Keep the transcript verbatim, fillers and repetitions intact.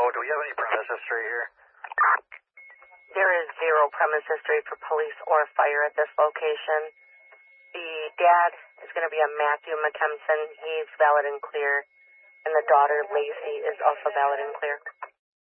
do we have any premise history here? There is zero premise history for police or fire at this location. The dad is going to be a Matthew McKempson. He's valid and clear. And the daughter, Lacey, is also valid and clear.